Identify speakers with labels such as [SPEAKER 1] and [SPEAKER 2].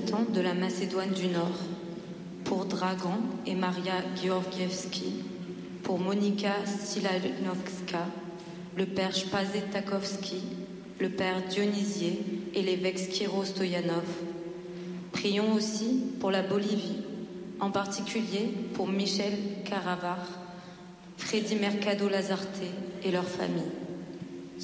[SPEAKER 1] habitants de la Macédoine du Nord, pour Dragan et Maria Georgievski, pour Monika Silanovska, le père Spazetakovski, le père Dionysier et l'évêque Skiro Stoyanov. Prions aussi pour la Bolivie, en particulier pour Michel Caravar, Freddy Mercado Lazarte et leurs familles.